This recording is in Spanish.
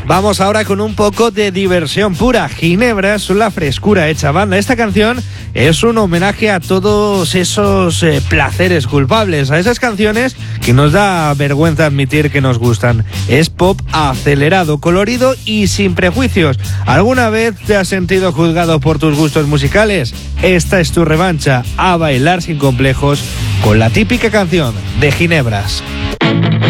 Vamos ahora con un poco de diversión pura. Ginebras son la frescura hecha banda. Esta canción es un homenaje a todos esos placeres culpables, a esas canciones que nos da vergüenza admitir que nos gustan. Es pop acelerado, colorido y sin prejuicios. ¿Alguna vez te has sentido juzgado por tus gustos musicales? Esta es tu revancha. A bailar sin complejos con la típica canción de Ginebras.